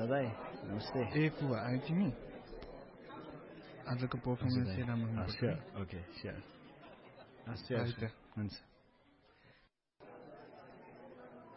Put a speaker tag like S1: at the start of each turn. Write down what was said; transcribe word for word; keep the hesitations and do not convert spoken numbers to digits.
S1: दाइ नमस्ते
S2: ए पुवा आयो तिमी आजको पर्फर्मेन्स राम्रो
S1: ओके स्योर
S2: हुन्छ